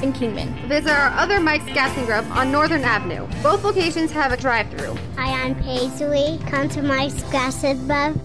in Kingman. Visit our other Mike's Gas and Grub on Northern Avenue. Both locations have a drive-thru. Hi, I'm Paisley. Come to Mike's Gas and Grub.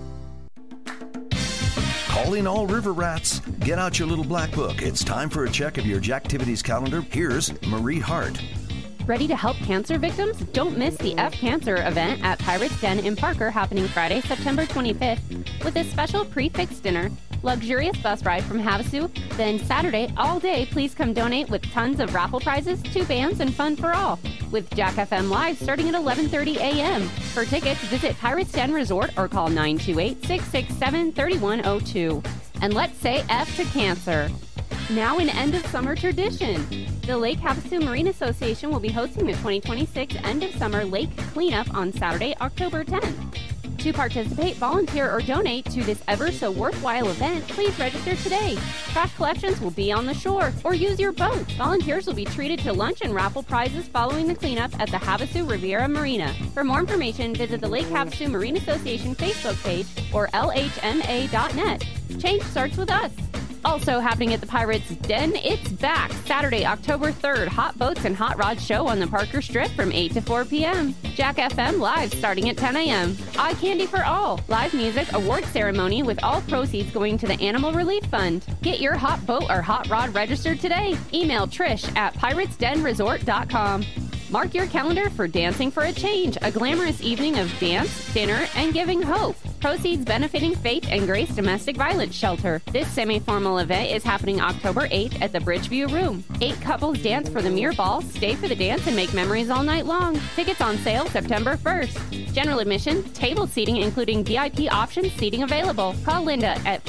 Calling all river rats. Get out your little black book. It's time for a check of your Jacktivities calendar. Here's Marie Hart. Ready to help cancer victims? Don't miss the F Cancer event at Pirates Den in Parker happening Friday, September 25th with a special prix-fixe dinner, luxurious bus ride from Havasu, then Saturday all day please come donate with tons of raffle prizes, 2 bands, and fun for all. With Jack FM Live starting at 11:30 a.m. For tickets, visit Pirates Den Resort or call 928-667-3102. And let's say F to cancer. Now an end of summer tradition. The Lake Havasu Marine Association will be hosting the 2026 End of Summer Lake Cleanup on Saturday, October 10th. To participate, volunteer, or donate to this ever so worthwhile event, please register today. Trash collections will be on the shore, or use your boat. Volunteers will be treated to lunch and raffle prizes following the cleanup at the Havasu Riviera Marina. For more information, visit the Lake Havasu Marine Association Facebook page or lhma.net. Change starts with us. Also happening at the Pirates Den, it's back. Saturday, October 3rd, Hot Boats and Hot Rods show on the Parker Strip from 8 to 4 p.m. Jack FM Live starting at 10 a.m. Eye Candy for All, live music, award ceremony with all proceeds going to the Animal Relief Fund. Get your hot boat or hot rod registered today. Email Trish at piratesdenresort.com. Mark your calendar for Dancing for a Change, a glamorous evening of dance, dinner, and giving hope. Proceeds benefiting Faith and Grace Domestic Violence Shelter. This semi-formal event is happening October 8th at the Bridgeview Room. 8 couples dance for the Muir Ball, stay for the dance, and make memories all night long. Tickets on sale September 1st. General admission, table seating including VIP options, seating available. Call Linda at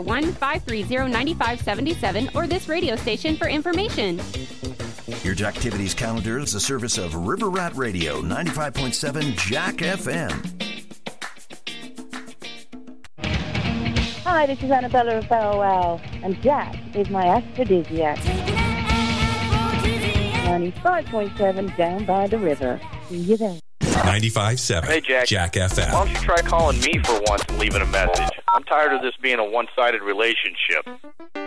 541-530-9577 or this radio station for information. Your Jacktivities calendar is a service of River Rat Radio, 95.7 Jack FM. Hi, this is Annabella of Bow Wow, and Jack is my aphrodisiac. 95.7 down by the river. See you there. 95.7 Hey, Jack FM. Why don't you try calling me for once and leaving a message? I'm tired of this being a one-sided relationship.